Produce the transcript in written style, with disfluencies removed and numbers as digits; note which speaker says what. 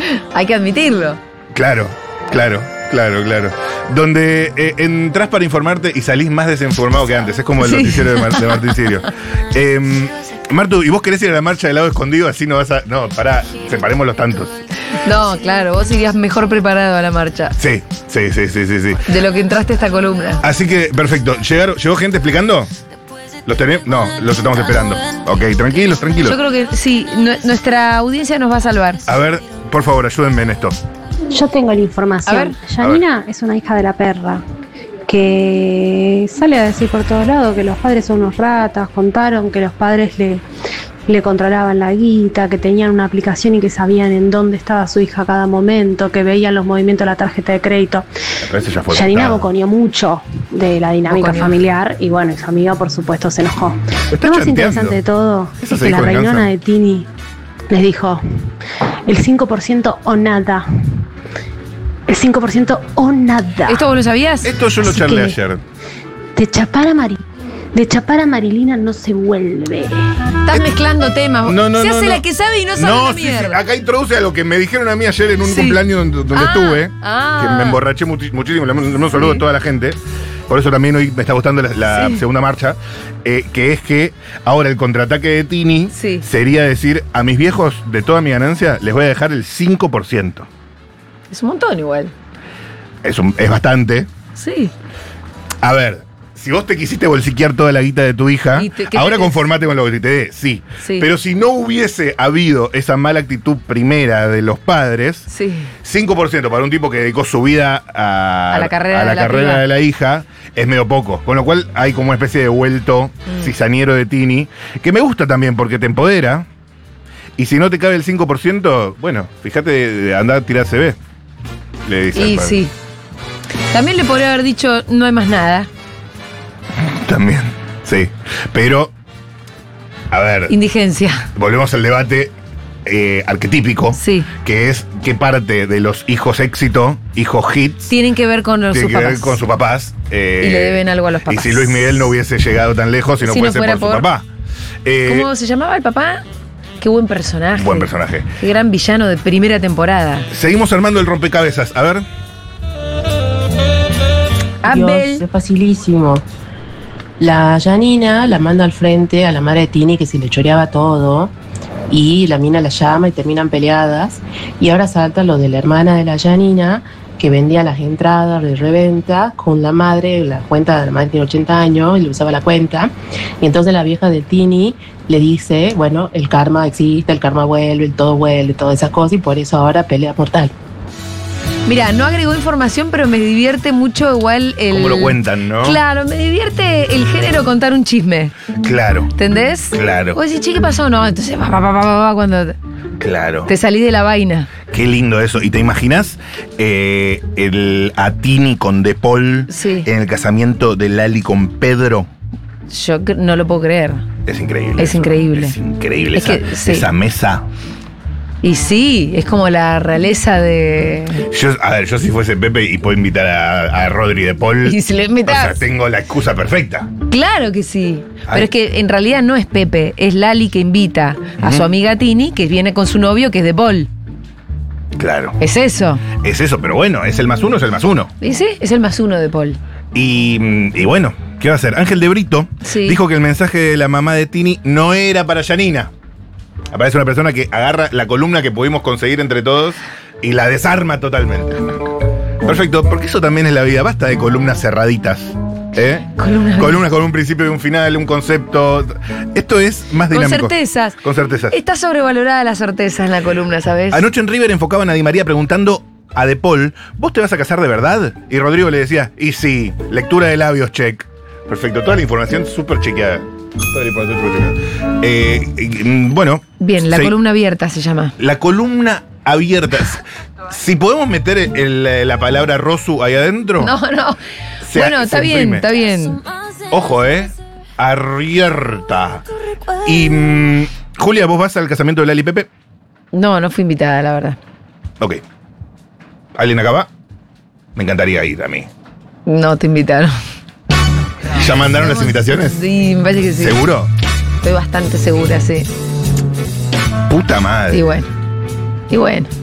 Speaker 1: Hay que admitirlo.
Speaker 2: Claro. Donde entras para informarte y salís más desinformado que antes. Es como el noticiero de Martín Sirio. Martu, ¿y vos querés ir a la marcha del lado escondido? Así no vas a... No, pará, separemos los tantos.
Speaker 1: No, claro, vos irías mejor preparado a la marcha.
Speaker 2: Sí.
Speaker 1: De lo que entraste a esta columna.
Speaker 2: Así que, perfecto. ¿Llegó gente explicando? ¿Los tenemos? No, los estamos esperando. Ok, tranquilos.
Speaker 1: Yo creo que sí, nuestra audiencia nos va a salvar.
Speaker 2: A ver, por favor, ayúdenme en esto.
Speaker 3: Yo tengo la información.
Speaker 1: A ver.
Speaker 3: Yanina es una hija de la perra que sale a decir por todos lados que los padres son unos ratas. Contaron que los padres le controlaban la guita, que tenían una aplicación y que sabían en dónde estaba su hija a cada momento, que veían los movimientos de la tarjeta de crédito. Yanina boconeó mucho de la dinámica familiar y bueno, y su amiga por supuesto se enojó. Lo más interesante de todo es que la reinona de Tini les dijo el 5% o nada. El 5% o nada.
Speaker 1: ¿Esto vos lo sabías?
Speaker 2: Esto yo lo charlé ayer.
Speaker 3: De chapar a Marilina no se vuelve.
Speaker 1: Estás mezclando temas. Se hace la que sabe y no sabe la mierda.
Speaker 2: Sí. Acá introduce a lo que me dijeron a mí ayer en un cumpleaños donde estuve, que me emborraché muchísimo. Le mando un saludo a toda la gente. Por eso también hoy me está gustando la segunda marcha. Que es que ahora el contraataque de Tini sería decir a mis viejos de toda mi ganancia les voy a dejar el 5%.
Speaker 1: Es un montón igual.
Speaker 2: Es bastante.
Speaker 1: Sí.
Speaker 2: A ver, si vos te quisiste bolsiquear toda la guita de tu hija, ahora conformate con lo que te dé, sí. Pero si no hubiese habido esa mala actitud primera de los padres, 5% para un tipo que dedicó su vida a la carrera de la hija, es medio poco. Con lo cual hay como una especie de vuelto cizañero de Tini, que me gusta también porque te empodera. Y si no te cabe el 5%, bueno, fíjate, andá a tirar CB. Le dice.
Speaker 1: Y sí. También le podría haber dicho, no hay más nada.
Speaker 2: También, sí. Pero, a ver.
Speaker 1: Indigencia.
Speaker 2: Volvemos al debate arquetípico. Sí. Que es qué parte de los hijos éxito, hijos hits.
Speaker 1: Tienen que ver con
Speaker 2: sus papás.
Speaker 1: Y le deben algo a los papás.
Speaker 2: Y si Luis Miguel no hubiese llegado tan lejos, si no fuese por su papá.
Speaker 1: ¿Cómo se llamaba el papá? Qué buen personaje.
Speaker 2: Buen personaje.
Speaker 1: Qué gran villano de primera temporada.
Speaker 2: Seguimos armando el rompecabezas. A ver.
Speaker 4: Dios, es facilísimo. La Yanina la manda al frente a la madre de Tini que se le choreaba todo. Y la mina la llama y terminan peleadas. Y ahora salta lo de la hermana de la Yanina que vendía las entradas de reventa con la madre, la cuenta de la madre tiene 80 años y le usaba la cuenta. Y entonces la vieja de Tini le dice, bueno, el karma existe, el karma vuelve, el todo vuelve, todas esas cosas, y por eso ahora pelea mortal.
Speaker 1: Mira, no agregó información, pero me divierte mucho igual el...
Speaker 2: Como lo cuentan, ¿no?
Speaker 1: Claro, me divierte el género contar un chisme.
Speaker 2: Claro.
Speaker 1: ¿Entendés?
Speaker 2: Claro.
Speaker 1: Vos decís, che, ¿qué pasó? No, entonces cuando...
Speaker 2: Claro.
Speaker 1: Te salí de la vaina.
Speaker 2: Qué lindo eso. ¿Y te imaginas a Tini con De Paul en el casamiento de Lali con Pedro?
Speaker 1: Yo no lo puedo creer.
Speaker 2: Es increíble.
Speaker 1: Es increíble.
Speaker 2: Es increíble
Speaker 1: es
Speaker 2: esa mesa.
Speaker 1: Y sí, es como la realeza de...
Speaker 2: Yo si fuese Pepe y puedo invitar a Rodri De Paul.
Speaker 1: Y si le invitás.
Speaker 2: O sea, tengo la excusa perfecta.
Speaker 1: Claro que sí. Pero es que en realidad no es Pepe, es Lali que invita a su amiga Tini, que viene con su novio, que es De Paul.
Speaker 2: Claro.
Speaker 1: Es eso.
Speaker 2: Es eso, pero bueno, es el más uno.
Speaker 1: Y sí, es el más uno de Paul.
Speaker 2: Y bueno, ¿qué va a hacer? Ángel de Brito dijo que el mensaje de la mamá de Tini no era para Yanina. Aparece una persona que agarra la columna que pudimos conseguir entre todos y la desarma totalmente. Perfecto, porque eso también es la vida. Basta de columnas cerraditas. Columnas con un principio y un final, un concepto. Esto es más dinámico. Con certezas.
Speaker 1: Está sobrevalorada la certeza en la columna, ¿sabes?
Speaker 2: Anoche en River enfocaban a Di María preguntando a De Paul, ¿vos te vas a casar de verdad? Y Rodrigo le decía, y sí, lectura de labios, check. Perfecto, toda la información súper chequeada. Bueno.
Speaker 1: Bien, la columna abierta se llama.
Speaker 2: La columna abierta. Si podemos meter la palabra Rosu ahí adentro.
Speaker 1: No. Bueno, está bien.
Speaker 2: Ojo, abierta. Y Julia, ¿vos vas al casamiento de Lali y Pepe?
Speaker 1: No fui invitada, la verdad.
Speaker 2: Ok. ¿Alguien acá va? Me encantaría ir a mí.
Speaker 1: No te invitaron.
Speaker 2: ¿Ya mandaron las invitaciones?
Speaker 1: Sí, me parece que sí.
Speaker 2: ¿Seguro?
Speaker 1: Estoy bastante segura, sí.
Speaker 2: Puta madre.
Speaker 1: Y bueno.